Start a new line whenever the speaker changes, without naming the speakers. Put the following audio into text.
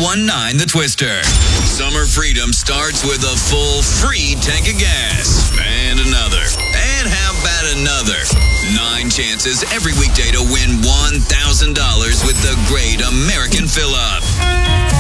1019 The Twister. Summer freedom starts with a full free tank of gas. And another. And how about another? 9 chances every weekday to win $1,000 with the Great American Fill-Up.